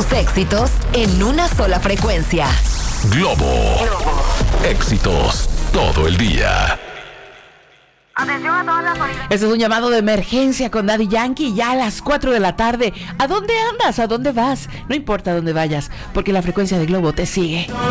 tus éxitos en una sola frecuencia. Globo. Éxitos todo el día. Atención a todas las solicitudes. Este es un llamado de emergencia con Daddy Yankee ya a las 4 de la tarde. ¿A dónde andas? ¿A dónde vas? No importa dónde vayas, porque la frecuencia de Globo te sigue.